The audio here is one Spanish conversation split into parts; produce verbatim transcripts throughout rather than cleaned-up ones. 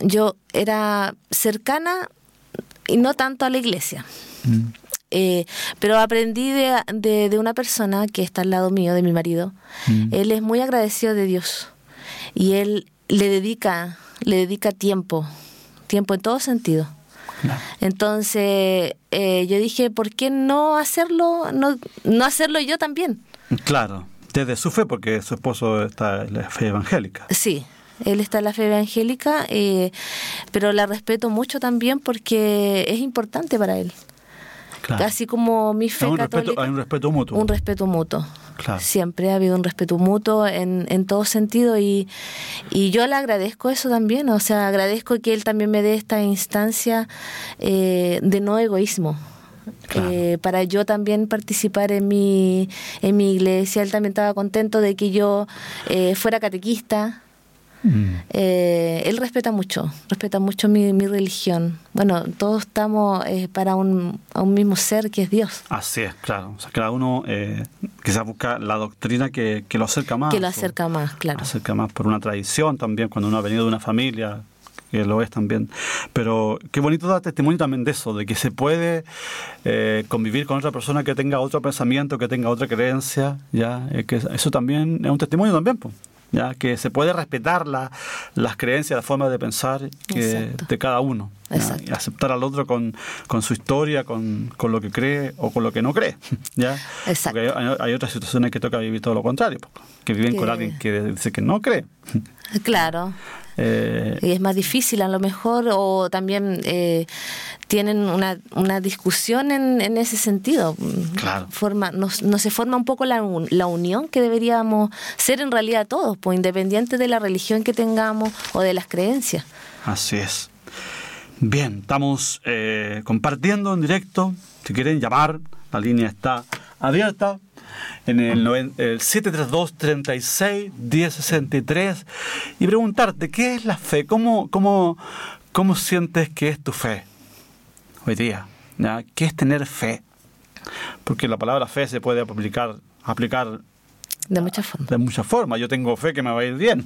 yo era cercana y no tanto a la iglesia. Mm. Eh, pero aprendí de, de, de una persona que está al lado mío, de mi marido. Mm. Él es muy agradecido de Dios y él le dedica, le dedica tiempo, tiempo en todo sentido. Claro. Entonces eh, yo dije, ¿por qué no hacerlo, no, no hacerlo yo también? Claro, desde su fe, porque su esposo está en la fe evangélica. Sí. Él está en la fe evangélica, eh, pero la respeto mucho también porque es importante para él. Claro. Así como mi fe hay un católica. Respeto, hay un respeto mutuo. Un respeto mutuo. Claro. Siempre ha habido un respeto mutuo en, en todo sentido y, y yo le agradezco eso también. O sea, agradezco que él también me dé esta instancia eh, de no egoísmo. Claro. Eh, para yo también participar en mi, en mi iglesia. Él también estaba contento de que yo eh, fuera catequista. Mm. Eh, él respeta mucho, respeta mucho mi, mi religión. Bueno, todos estamos eh, para un, a un mismo ser que es Dios. Así es, claro. O sea, cada uno eh, quizás busca la doctrina que, que lo acerca más. Que lo acerca más, claro. Acerca más por una tradición también, cuando uno ha venido de una familia, que lo es también. Pero qué bonito dar testimonio también de eso, de que se puede eh, convivir con otra persona que tenga otro pensamiento, que tenga otra creencia, ya eh, que eso también es un testimonio también, pues. Ya, que se puede respetar la, las creencias, la forma de pensar que, de cada uno, y aceptar al otro con, con su historia, con, con lo que cree o con lo que no cree, ¿ya? Porque hay, hay otras situaciones que toca vivir todo lo contrario, que viven que... con alguien que dice que no cree. Claro. Eh, y es más difícil a lo mejor, o también eh, tienen una, una discusión en, en ese sentido. Claro. Forma, no, no se forma un poco la, la unión que deberíamos ser en realidad todos, pues independiente de la religión que tengamos o de las creencias. Así es. Bien, estamos eh, compartiendo en directo. Si quieren llamar, la línea está abierta. En el, el siete tres dos, treinta y seis, diez sesenta y tres y preguntarte, ¿qué es la fe? ¿Cómo, cómo, cómo sientes que es tu fe hoy día? ¿Ya? ¿Qué es tener fe? Porque la palabra fe se puede aplicar, aplicar de muchas formas. De muchas formas. Yo tengo fe que me va a ir bien.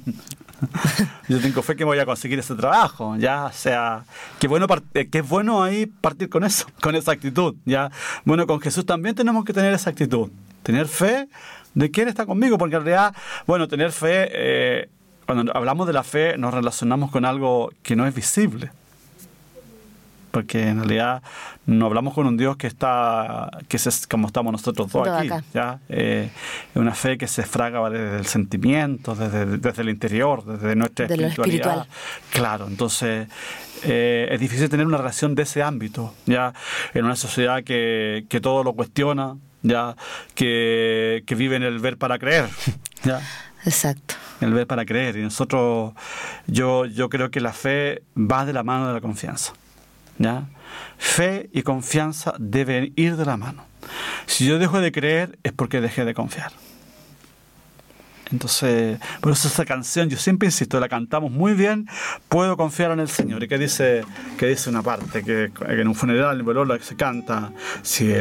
Yo tengo fe que voy a conseguir ese trabajo, ya, o sea, qué bueno, qué bueno ahí partir con eso, con esa actitud, ya. Bueno, con Jesús también tenemos que tener esa actitud, tener fe de que Él está conmigo, porque en realidad, bueno, tener fe, eh, cuando hablamos de la fe, nos relacionamos con algo que no es visible. Porque en realidad no hablamos con un Dios que está, que es como estamos nosotros dos aquí, ¿ya? Eh, es una fe que se fraga desde el sentimiento, desde, desde el interior, desde nuestra de espiritualidad. Lo espiritual. Claro, entonces eh, es difícil tener una relación de ese ámbito, ya, en una sociedad que, que todo lo cuestiona, ya, que, que vive en el ver para creer, ya. Exacto. El ver para creer. Y nosotros, yo, yo creo que la fe va de la mano de la confianza. ¿Ya? Fe y confianza deben ir de la mano. Si yo dejo de creer es porque dejé de confiar. Entonces, por eso esa canción, yo siempre insisto, la cantamos muy bien, puedo confiar en el Señor. ¿Y qué dice, qué dice una parte? Que, que en un funeral en Bolola se canta, si